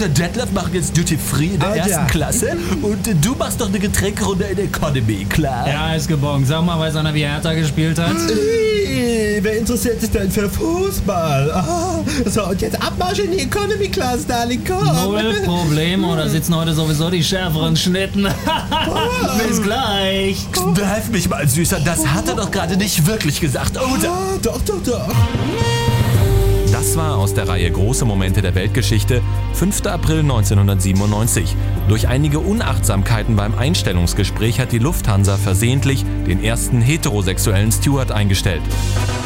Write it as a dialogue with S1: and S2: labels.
S1: Dr. Detlef machen jetzt Duty Free in der ersten Klasse und du machst doch eine Getränkerunde in Economy, klar?
S2: Ja, ist gebongt. Sag mal, weiß einer, wie Hertha gespielt hat?
S3: Wer interessiert sich denn für Fußball? So, und jetzt Abmarsch in die Economy Class, Darling, komm.
S2: Null Problemo, da sitzen heute sowieso die schärferen Schnitten. Bis gleich.
S1: Kneif mich mal, Süßer, das hat er doch gerade nicht wirklich gesagt, oder?
S3: Doch.
S1: Das war aus der Reihe Große Momente der Weltgeschichte, 5. April 1997. Durch einige Unachtsamkeiten beim Einstellungsgespräch hat die Lufthansa versehentlich den ersten heterosexuellen Steward eingestellt.